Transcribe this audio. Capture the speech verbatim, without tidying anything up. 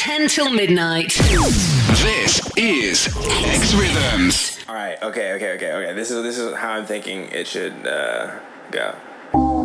ten till midnight. This is X Rhythms. All right. Okay. Okay. Okay. Okay. This is this is how I'm thinking it should uh, go.